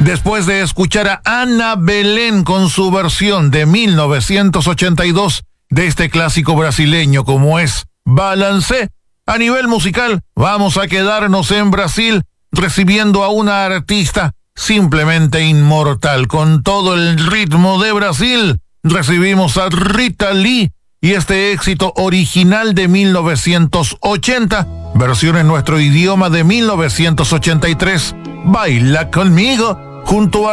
Después de escuchar a Ana Belén con su versión de 1982 de este clásico brasileño como es Balancé, a nivel musical vamos a quedarnos en Brasil recibiendo a una artista simplemente inmortal. Con todo el ritmo de Brasil, recibimos a Rita Lee y este éxito original de 1980, versión en nuestro idioma de 1983, Baila Conmigo, junto a